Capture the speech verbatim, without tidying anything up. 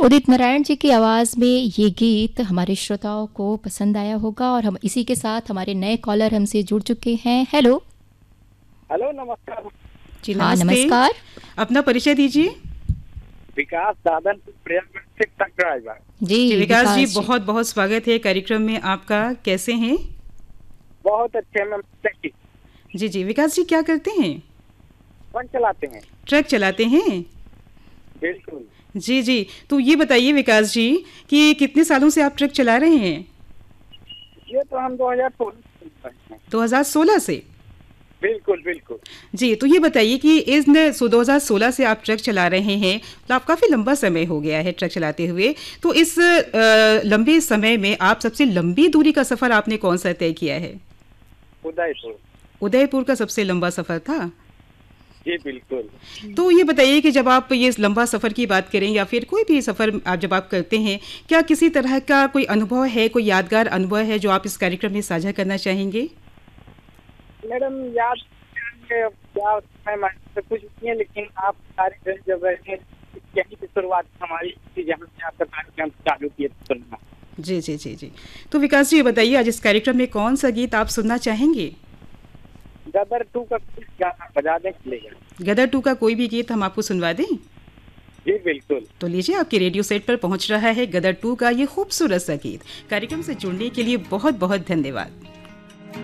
उदित नारायण जी की आवाज़ में ये गीत हमारे श्रोताओं को पसंद आया होगा और हम इसी के साथ हमारे नए कॉलर हमसे जुड़ चुके हैं। हेलो। हेलो, नमस्कार जी। हाँ, नमस्ते। नमस्कार। अपना परिचय दीजिए। विकास दादन ट्रक ड्राइवर। जी, जी विकास जी, जी बहुत बहुत स्वागत है कार्यक्रम में आपका। कैसे हैं? बहुत अच्छे मैम। जी जी विकास जी, क्या करते हैं? कौन चलाते हैं? ट्रक चलाते हैं। बिल्कुल। जी जी तो ये बताइए विकास जी कि कितने सालों से आप ट्रक चला रहे हैं? ये तो हम दो हज़ार सोलह दो हज़ार सोलह से। बिल्कुल बिल्कुल। जी, तो ये बताइए कि इस दो हज़ार सोलह से आप ट्रक चला रहे हैं, तो आप काफ़ी लंबा समय हो गया है ट्रक चलाते हुए। तो इस अ, लंबे समय में आप सबसे लंबी दूरी का सफ़र आपने कौन सा तय किया है? उदयपुर। उदयपुर का सबसे लंबा सफ़र था। जी बिल्कुल। तो ये बताइए कि जब आप ये लंबा सफ़र की बात करें या फिर कोई भी सफ़र आप जब आप करते हैं, क्या किसी तरह का कोई अनुभव है, कोई यादगार अनुभव है जो आप इस कार्यक्रम में साझा करना चाहेंगे? मैडम, याद क्या मैं कुछ नहीं है, लेकिन आप कार्यक्रम जब रहे यहीं से शुरुआत हमारी जहाँ से आपका कार्यक्रम चालू किया सुनना। जी जी जी जी तो विकास जी ये बताइए, आज इस कार्यक्रम में कौन सा गीत आप सुनना चाहेंगे? गदर टू का गाना बजा दें चलेगा? गदर टू का कोई भी गीत हम आपको सुनवा दें? जी बिल्कुल। तो लीजिए, आपके रेडियो सेट पर पहुंच रहा है गदर टू का ये खूबसूरत सा गीत। कार्यक्रम से जुड़ने के लिए बहुत बहुत धन्यवाद।